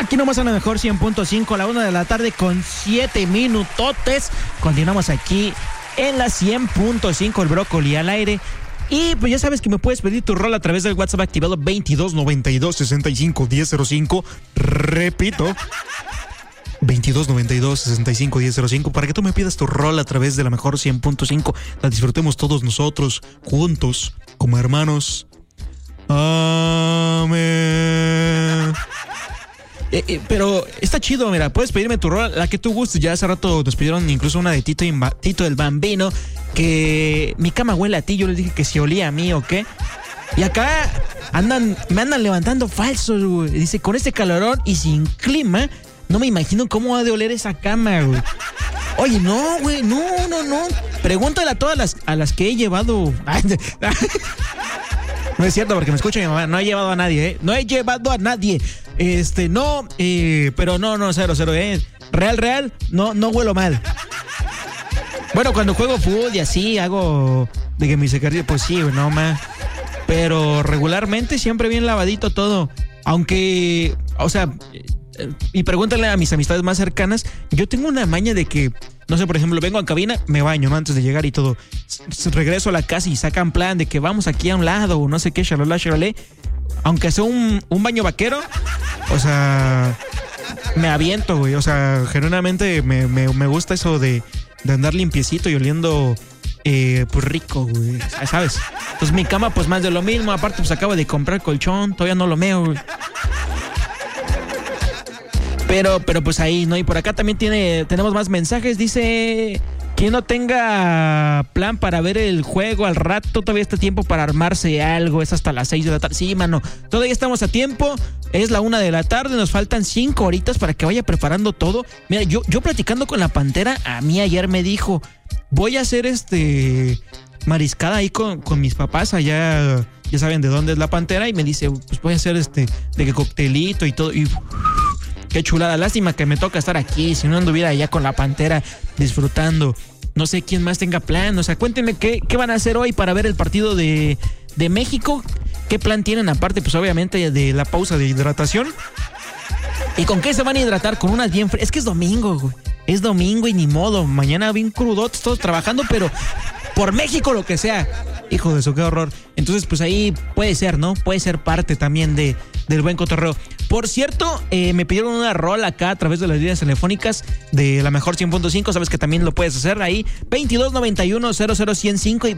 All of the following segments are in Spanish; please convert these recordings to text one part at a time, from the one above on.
Aquí nomás a lo mejor 100.5, la 1 de la tarde con 7 minutotes. Continuamos aquí en la 100.5, el brócoli al aire. Y pues ya sabes que me puedes pedir tu rol a través del WhatsApp activado 2292-65-1005. Repito, 2292-65-1005 para que tú me pidas tu rol a través de la mejor 100.5. La disfrutemos todos nosotros, juntos, como hermanos. Amén. Pero está chido, mira, puedes pedirme tu rol, la que tú gustes. Ya hace rato nos pidieron incluso una de Tito el Bambino, que mi cama huele a ti. Yo les dije que si olía a mí o qué. Y acá me andan levantando falsos, güey. Dice, con este calorón y sin clima, no me imagino cómo ha de oler esa cama, güey. Oye, no, güey, no. Pregúntale a todas las que he llevado. No es cierto, porque me escucha mi mamá. No he llevado a nadie, ¿eh? No he llevado a nadie. No, pero no, cero, Real, no huelo mal. Bueno, cuando juego fútbol y así, hago de que mis ejercicios, pues sí, no más. Pero regularmente siempre bien lavadito todo. Aunque, o sea, y pregúntale a mis amistades más cercanas, yo tengo una maña de que, no sé, por ejemplo, vengo a cabina, me baño, ¿no? Antes de llegar y todo. Regreso a la casa y sacan plan de que vamos aquí a un lado o no sé qué, shalala. Aunque sea un baño vaquero, o sea, me aviento, güey. O sea, genuinamente me gusta eso de andar limpiecito y oliendo, pues rico, güey, ¿sabes? Entonces mi cama, pues más de lo mismo. Aparte, pues acabo de comprar colchón, todavía no lo meo, güey. Pero pues ahí, ¿no? Y por acá también tenemos más mensajes. Dice, quien no tenga plan para ver el juego al rato, todavía está tiempo para armarse algo. Es hasta las 6 de la tarde. Sí, mano, todavía estamos a tiempo. Es la 1 de la tarde, nos faltan 5 horitas para que vaya preparando todo. Mira, yo platicando con la Pantera, a mí ayer me dijo, voy a hacer mariscada ahí con mis papás allá. Ya saben de dónde es la Pantera. Y me dice, pues voy a hacer de que coctelito y todo. Y qué chulada, lástima que me toca estar aquí. Si no anduviera allá con la Pantera disfrutando. No sé quién más tenga plan. O sea, cuéntenme qué van a hacer hoy para ver el partido de México. ¿Qué plan tienen aparte? Pues obviamente de la pausa de hidratación. ¿Y con qué se van a hidratar? Con unas bien frías. Es que es domingo, güey. Es domingo y ni modo. Mañana bien crudotes, todos trabajando, pero por México lo que sea. Hijo de eso, qué horror. Entonces, pues ahí puede ser, ¿no? Puede ser parte también del buen cotorreo. Por cierto, me pidieron una rola acá a través de las líneas telefónicas de la mejor 100.5. Sabes que también lo puedes hacer ahí. 2291-00105 y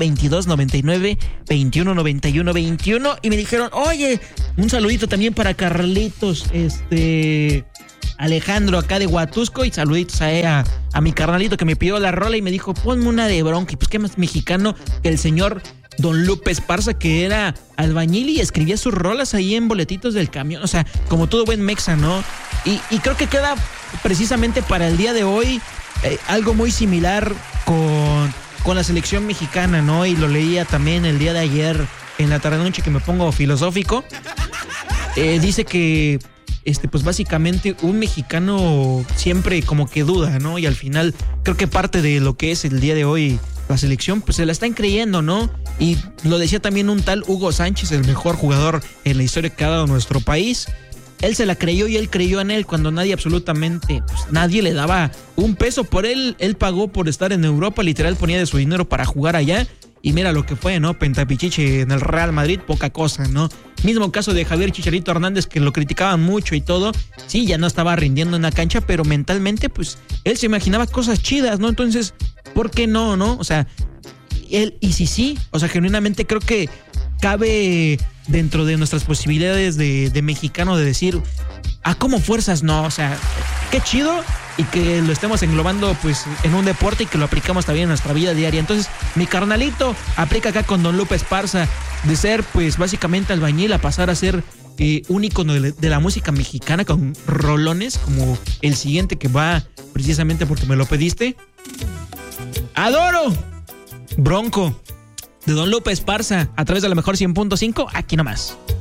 2299-2191-21. Y me dijeron, oye, un saludito también para Carlitos, Alejandro acá de Huatusco, y saluditos a mi carnalito que me pidió la rola y me dijo, ponme una de Bronco. Y pues qué más mexicano que el señor Don Lupe Esparza, que era albañil y escribía sus rolas ahí en boletitos del camión. O sea, como todo buen mexa, ¿no? Y creo que queda precisamente para el día de hoy algo muy similar con la selección mexicana, ¿no? Y lo leía también el día de ayer en la tarde-noche, que me pongo filosófico. Dice que pues básicamente un mexicano siempre como que duda, ¿no? Y al final creo que parte de lo que es el día de hoy la selección, pues se la están creyendo, ¿no? Y lo decía también un tal Hugo Sánchez, el mejor jugador en la historia que ha dado nuestro país. Él se la creyó y él creyó en él cuando nadie, absolutamente, pues nadie le daba un peso por él. Él pagó por estar en Europa, literal ponía de su dinero para jugar allá. Y mira lo que fue, ¿no? Pentapichiche en el Real Madrid, poca cosa, ¿no? Mismo caso de Javier Chicharito Hernández, que lo criticaban mucho y todo. Sí, ya no estaba rindiendo en la cancha, pero mentalmente, pues, él se imaginaba cosas chidas, ¿no? Entonces, ¿por qué no, no? O sea, él, y sí, o sea, genuinamente creo que cabe dentro de nuestras posibilidades de mexicano de decir, ¿cómo fuerzas? No, o sea, qué chido. Y que lo estemos englobando pues en un deporte y que lo aplicamos también en nuestra vida diaria. Entonces, mi carnalito aplica acá con Don Lupe Esparza de ser pues básicamente albañil a pasar a ser un ícono de la música mexicana con rolones como el siguiente que va precisamente porque me lo pediste. ¡Adoro! Bronco, de Don Lupe Esparza, a través de la mejor 100.5, aquí nomás.